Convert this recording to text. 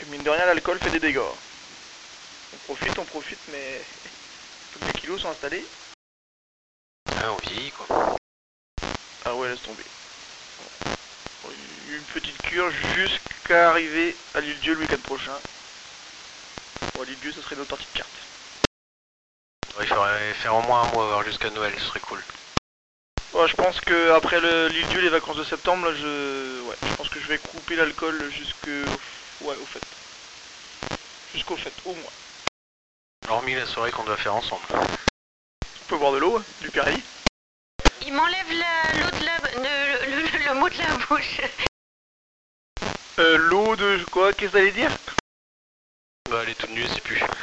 que mine de rien l'alcool fait des dégâts. On profite, mais tous les kilos sont installés. Ah, on vieillit quoi. Ah ouais, laisse tomber. Une petite cure jusqu'à arriver à l'île Dieu le week-end prochain. Bon, à l'île Dieu, ce serait notre sortie de carte. Il faudrait faire au moins un mois, voire jusqu'à Noël, ce serait cool. Ouais, je pense que après l'île Dieu, les vacances de septembre, là, je pense que je vais couper l'alcool au fait. Jusqu'au fait, au moins. Hormis la soirée qu'on doit faire ensemble. On peut boire de l'eau, du Pirelli. Il m'enlève l'eau de le mot de la bouche. L'eau de quoi? Qu'est-ce que t'allais dire? Bah, elle est toute nue, c'est plus.